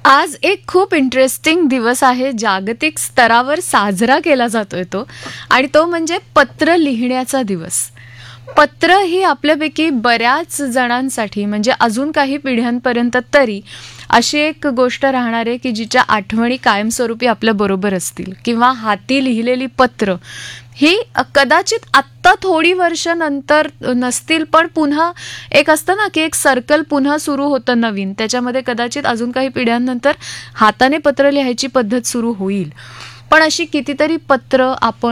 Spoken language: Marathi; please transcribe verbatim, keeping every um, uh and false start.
आज एक खूप इंटरेस्टिंग दिवस आहे, जागतिक स्तरावर साजरा केला जातोय तो आणि तो म्हणजे पत्र लिहिण्याचा दिवस. पत्र ही आपल्यापैकी बऱ्याच जणांसाठी म्हणजे अजून काही पिढ्यांपर्यंत तरी अशी एक गोष्ट राहणार आहे की जिच्या आठवणी कायमस्वरूपी आपल्या बरोबर असतील किंवा हाती लिहिलेली पत्र ही कदाचित आत्ता थोडी वर्ष नंतर नसतील, पण पुन्हा एक असतं ना की एक सर्कल पुन्हा सुरू होतं नवीन, त्याच्यामध्ये कदाचित अजून काही पिढ्यांनंतर हाताने पत्र लिहायची पद्धत सुरू होईल. पण अशी कितीतरी पत्र आपण